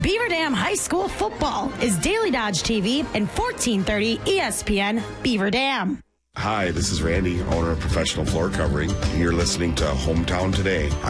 Beaver Dam High School football is Daily Dodge TV and 1430 ESPN Beaver Dam. Hi, this is Randy, owner of Professional Floor Covering. You're listening to Hometown Today on